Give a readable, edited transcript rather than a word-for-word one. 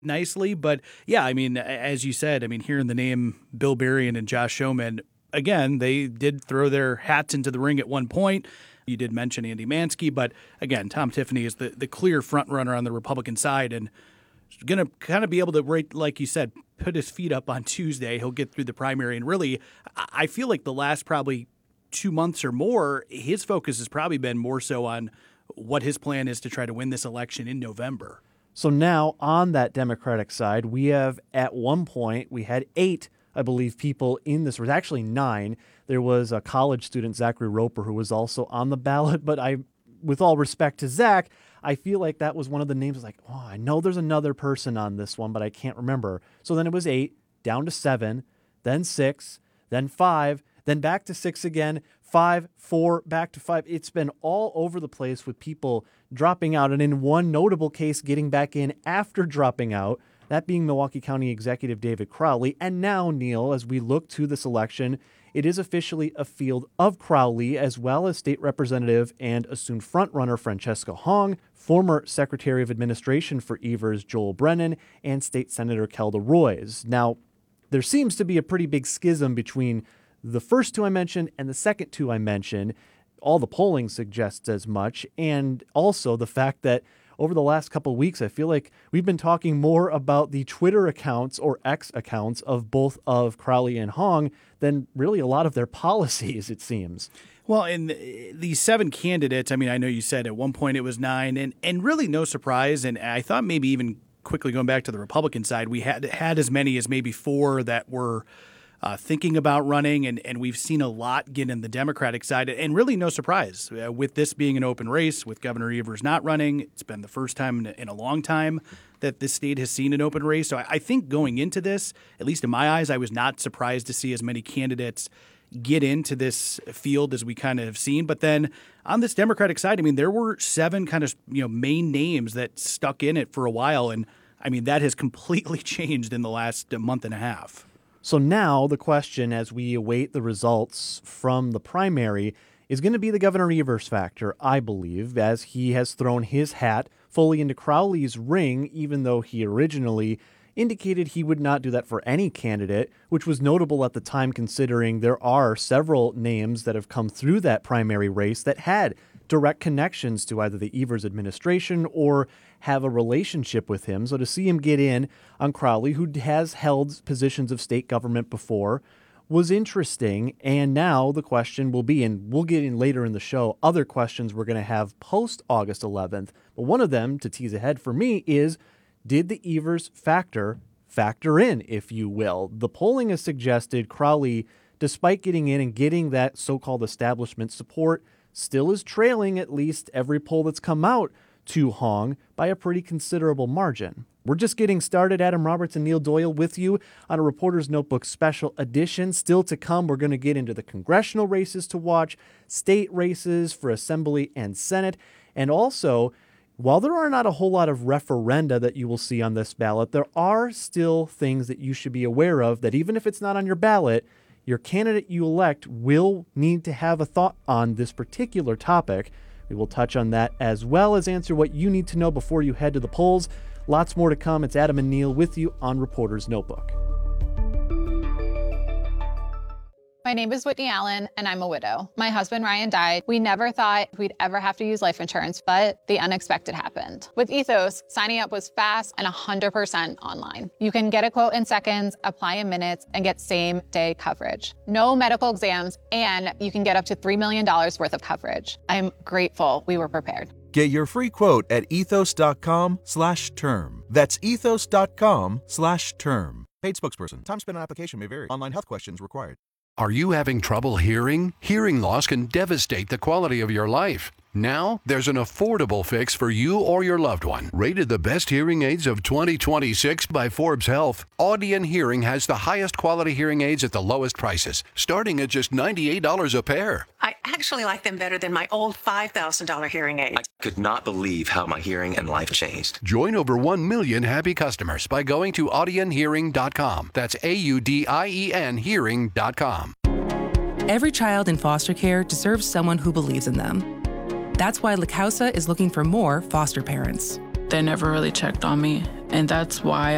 nicely. But yeah, I mean, as you said, I mean, hearing the name Bill Berrien and Josh Schoeman, again, they did throw their hats into the ring at one point. You did mention Andy Mansky, but again, Tom Tiffany is the clear front runner on the Republican side and going to kind of be able to, right, like you said, put his feet up on Tuesday. He'll get through the primary. And really, I feel like the last probably 2 months or more, his focus has probably been more so on what his plan is to try to win this election in November. So now on that Democratic side, we have at one point, we had 8, I believe, people in this. There was actually 9. There was a college student, Zachary Roper, who was also on the ballot. But with all respect to Zach, I feel like that was one of the names. Like, oh, I know there's another person on this one, but I can't remember. So then it was 8, down to 7, then 6, then 5, then back to 6 again, 5, 4, back to 5. It's been all over the place with people dropping out. And in one notable case, getting back in after dropping out, that being Milwaukee County Executive David Crowley. And now, Neil, as we look to this election, it is officially a field of Crowley, as well as State Representative and assumed frontrunner Francesca Hong, former Secretary of Administration for Evers Joel Brennan, and State Senator Kelda Roys. Now, there seems to be a pretty big schism between the first 2 I mentioned and the second 2 I mentioned. All the polling suggests as much, and also the fact that over the last couple of weeks, I feel like we've been talking more about the Twitter accounts or X accounts of both of Crowley and Hong than really a lot of their policies, it seems. Well, and these 7 candidates, I mean, I know you said at one point it was 9, and really no surprise. And I thought maybe even quickly going back to the Republican side, we had as many as maybe 4 that were thinking about running, and we've seen a lot get in the Democratic side, and really no surprise. With this being an open race, with Governor Evers not running, it's been the first time in a long time that this state has seen an open race. So I think going into this, at least in my eyes, I was not surprised to see as many candidates get into this field as we kind of have seen. But then on this Democratic side, I mean, there were 7 kind of main names that stuck in it for a while, and I mean, that has completely changed in the last month and a half. So now the question, as we await the results from the primary, is going to be the Governor Evers factor, I believe, as he has thrown his hat fully into Crowley's ring, even though he originally indicated he would not do that for any candidate, which was notable at the time considering there are several names that have come through that primary race that had direct connections to either the Evers administration or have a relationship with him. So to see him get in on Crowley, who has held positions of state government before, was interesting. And now the question will be, and we'll get in later in the show, other questions we're going to have post August 11th. But one of them, to tease ahead for me, is did the Evers factor in, if you will? The polling has suggested Crowley, despite getting in and getting that so-called establishment support, still is trailing at least every poll that's come out to Hong by a pretty considerable margin. We're just getting started. Adam Roberts and Neil Doyle with you on a Reporter's Notebook special edition. Still to come, we're going to get into the congressional races to watch, state races for Assembly and Senate, and also, while there are not a whole lot of referenda that you will see on this ballot, there are still things that you should be aware of that even if it's not on your ballot, your candidate you elect will need to have a thought on this particular topic. We will touch on that as well as answer what you need to know before you head to the polls. Lots more to come. It's Adam and Neil with you on Reporter's Notebook. My name is Whitney Allen, and I'm a widow. My husband, Ryan, died. We never thought we'd ever have to use life insurance, but the unexpected happened. With Ethos, signing up was fast and 100% online. You can get a quote in seconds, apply in minutes, and get same-day coverage. No medical exams, and you can get up to $3 million worth of coverage. I'm grateful we were prepared. Get your free quote at ethos.com/term. That's ethos.com/term. Paid spokesperson. Time spent on application may vary. Online health questions required. Are you having trouble hearing? Hearing loss can devastate the quality of your life. Now, there's an affordable fix for you or your loved one. Rated the best hearing aids of 2026 by Forbes Health, Audion Hearing has the highest quality hearing aids at the lowest prices, starting at just $98 a pair. I actually like them better than my old $5,000 hearing aid. I could not believe how my hearing and life changed. Join over 1 million happy customers by going to audionhearing.com. That's AUDIEN hearing.com. Every child in foster care deserves someone who believes in them. That's why La Causa is looking for more foster parents. They never really checked on me, and that's why